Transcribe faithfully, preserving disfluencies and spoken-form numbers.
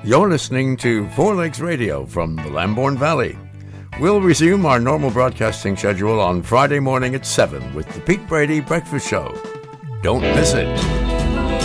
You're listening to Four Lakes Radio from the Lambourne Valley. We'll resume our normal broadcasting schedule on Friday morning at seven with the Pete Brady Breakfast Show. Don't miss it.